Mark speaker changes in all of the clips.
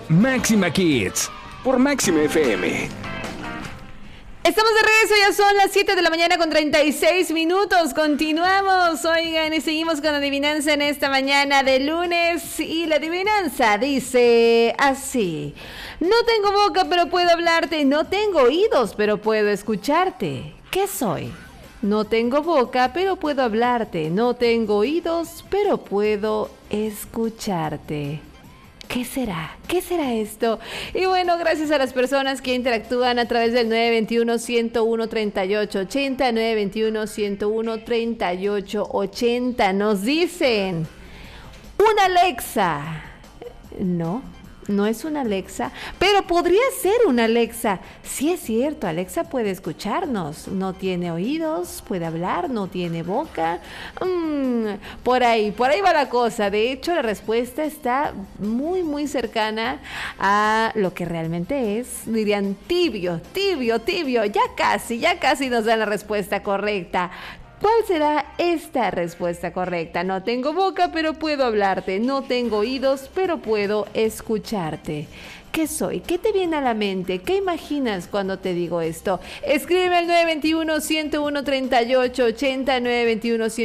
Speaker 1: Máxima Kids por Máxima FM.
Speaker 2: Estamos de regreso, ya son las 7 de la mañana con 36 minutos. Continuamos, oigan, y seguimos con la adivinanza en esta mañana de lunes. Y la adivinanza dice así: no tengo boca, pero puedo hablarte. No tengo oídos, pero puedo escucharte. ¿Qué soy? No tengo boca, pero puedo hablarte. No tengo oídos, pero puedo escucharte. ¿Qué será? ¿Qué será esto? Y bueno, gracias a las personas que interactúan a través del 921-101-3880, 921-101-3880. Nos dicen, una Alexa. No es una Alexa, pero podría ser una Alexa. Sí es cierto, Alexa puede escucharnos. No tiene oídos, puede hablar, no tiene boca. Por ahí va la cosa. De hecho, la respuesta está muy cercana a lo que realmente es. Dirían tibio. Ya casi nos dan la respuesta correcta. ¿Cuál será esta respuesta correcta? No tengo boca, pero puedo hablarte. No tengo oídos, pero puedo escucharte. ¿Qué soy? ¿Qué te viene a la mente? ¿Qué imaginas cuando te digo esto? Escribe al 921-101-3880,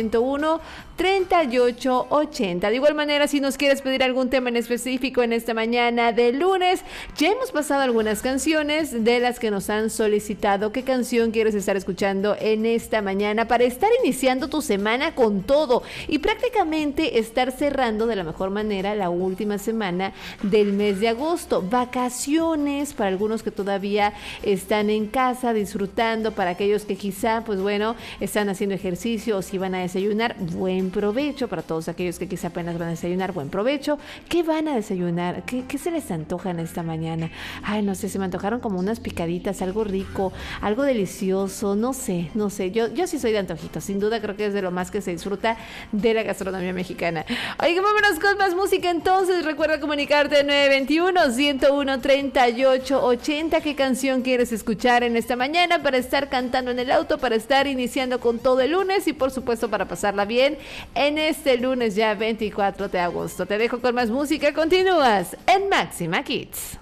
Speaker 2: 921-101-3880. De igual manera, si nos quieres pedir algún tema en específico en esta mañana de lunes, ya hemos pasado algunas canciones de las que nos han solicitado. ¿Qué canción quieres estar escuchando en esta mañana para estar iniciando tu semana con todo y prácticamente estar cerrando de la mejor manera la última semana del mes de agosto? Vacaciones para algunos que todavía están en casa disfrutando, para aquellos que quizá, pues bueno, están haciendo ejercicio o si van a desayunar, buen provecho. Para todos aquellos que quizá apenas van a desayunar, buen provecho. ¿Qué van a desayunar? ¿Qué se les antoja en esta mañana? Ay, no sé, se me antojaron como unas picaditas, algo rico, algo delicioso, no sé. Yo sí soy de antojitos, sin duda creo que es de lo más que se disfruta de la gastronomía mexicana. Oigan, vámonos con más música entonces. Recuerda comunicarte 921-101-3880. ¿Qué canción quieres escuchar en esta mañana para estar cantando en el auto, para estar iniciando con todo el lunes y por supuesto para pasarla bien en este lunes ya 24 de agosto? Te dejo con más música. Continúas en Máxima Kids.